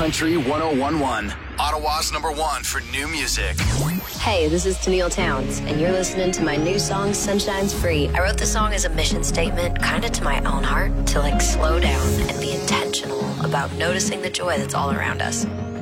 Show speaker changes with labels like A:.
A: Country 101.1. Ottawa's #1 for new music.
B: Hey, this is Tennille Towns, and you're listening to my new song, Sunshine's Free. I wrote the song as a mission statement, kind of to my own heart, to slow down and be intentional about noticing the joy that's all around us.